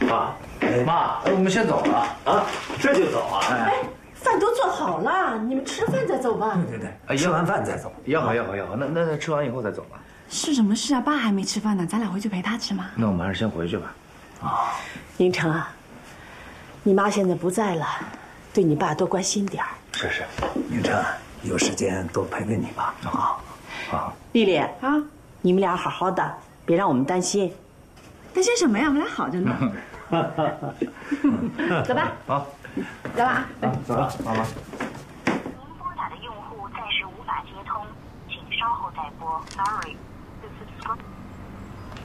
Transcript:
妈，我们先走了啊！ 这就走啊？ 哎，饭都做好了，你们吃饭再走吧。 对，吃完饭再走。 要好。那吃完以后再走吧。 是什么事啊？爸还没吃饭呢，咱俩回去陪他吃吗？ 那我们还是先回去吧。 宁城啊，你妈现在不在了，对你爸多关心点儿。 是。 宁晨，有时间多陪陪你吧。 好。 丽丽啊，你们俩好好的，别让我们担心。 担心什么呀？我们俩好着呢。走吧。 好， 走吧啊。 走了，妈妈。 您拨打的用户暂时无法接通，请稍后再拨。Sorry, the subscriber.